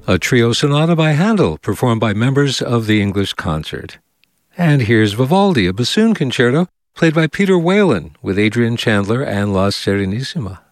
a trio sonata by Handel, performed by members of the English Concert. And here's Vivaldi, a bassoon concerto, played by Peter Whalen with Adrian Chandler and La Serenissima.